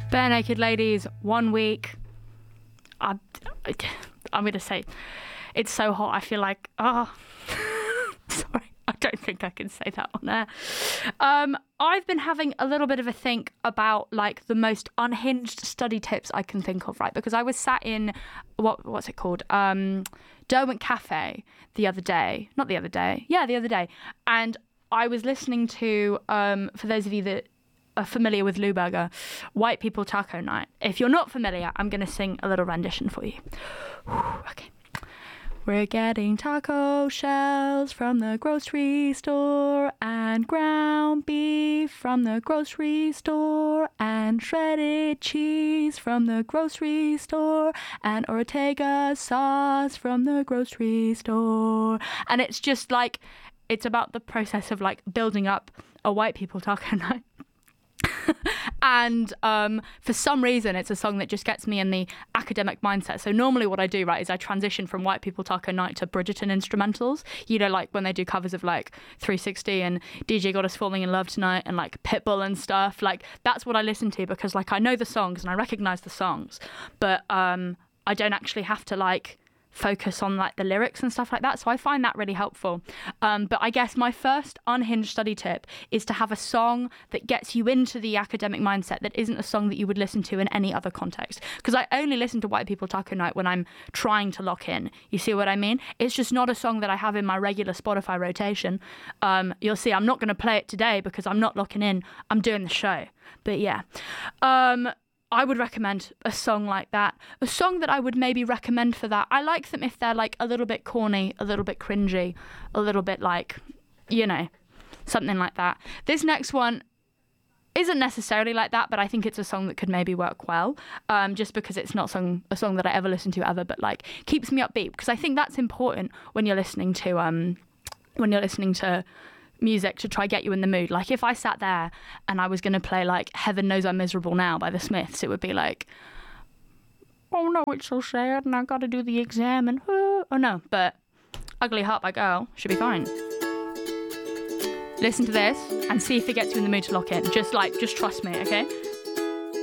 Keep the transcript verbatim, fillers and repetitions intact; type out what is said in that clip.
Bare Naked Ladies, One Week. I, I'm going to say it's so hot. I feel like, oh, sorry. I don't think I can say that on air. Um, I've been having a little bit of a think about like the most unhinged study tips I can think of, right? Because I was sat in, what what's it called? Um, Derwent Cafe the other day. Not the other day. Yeah, the other day. And I was listening to, um, for those of you that are familiar with Lou Berger, White People Taco Night. If you're not familiar, I'm going to sing a little rendition for you. Okay. We're getting taco shells from the grocery store and ground beef from the grocery store and shredded cheese from the grocery store and Ortega sauce from the grocery store. And it's just like, it's about the process of like building up a white people taco night. And um, for some reason, it's a song that just gets me in the academic mindset. So normally what I do, right, is I transition from White People Taco Night to Bridgerton instrumentals. You know, like when they do covers of like three sixty and D J Got Us Falling in Love Tonight and like Pitbull and stuff. Like that's what I listen to because like I know the songs and I recognize the songs, but um, I don't actually have to like focus on like the lyrics and stuff like that, so I find that really helpful. Um, but I guess my first unhinged study tip is to have a song that gets you into the academic mindset that isn't a song that you would listen to in any other context, because I only listen to White People Taco Night when I'm trying to lock in. You see what I mean? It's just not a song that I have in my regular Spotify rotation. Um, you'll see I'm not going to play it today because I'm not locking in, I'm doing the show. But yeah, um I would recommend a song like that. A song that I would maybe recommend for that. I like them if they're like a little bit corny, a little bit cringy, a little bit like, you know, something like that. This next one isn't necessarily like that, but I think it's a song that could maybe work well, um, just because it's not song, a song that I ever listen to ever, but like keeps me upbeat, because I think that's important when you're listening to um, when you're listening to music to try get you in the mood. Like if I sat there and I was going to play like Heaven Knows I'm Miserable Now by the Smiths, it would be like, oh no, it's so sad and I gotta do the exam and uh, oh no, but Ugly Heart by Girl should be fine. Listen to this and see if it gets you in the mood to lock in. Just like, just trust me, okay?